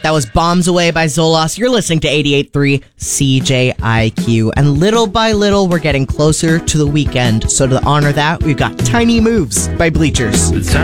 That was Bombs Away by Zolos. You're listening to 88.3 CJIQ. And little by little, we're getting closer to the weekend. So to honor that, we've got Tiny Moves by Bleachers.